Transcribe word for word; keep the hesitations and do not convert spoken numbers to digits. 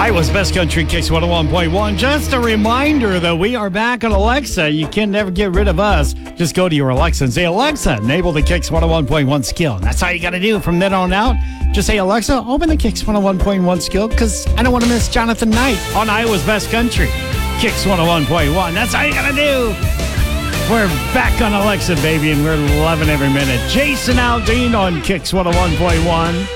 Iowa's Best Country Kicks one oh one point one. Just a reminder that we are back on Alexa. You can never get rid of us. Just go to your Alexa and say, Alexa, enable the Kicks one oh one point one skill. And that's all you got to do from then on out. Just say, Alexa, open the Kicks one oh one point one skill because I don't want to miss Jonathan Knight on Iowa's Best Country Kicks one oh one point one. That's all you got to do. We're back on Alexa, baby, and we're loving every minute. Jason Aldean on Kicks one oh one point one.